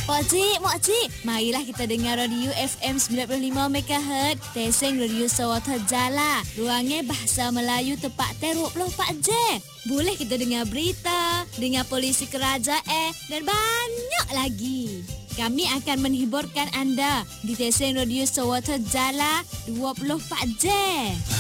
Makcik, marilah kita dengar radio FM 95 MHz. Teseng radio Sarawak Jala. Ruangnya bahasa Melayu tepat 24 jam. Boleh kita dengar berita, dengar polisi kerajaan dan banyak lagi. Kami akan menghiburkan anda di Teseng radio Sarawak Jala 24 jam.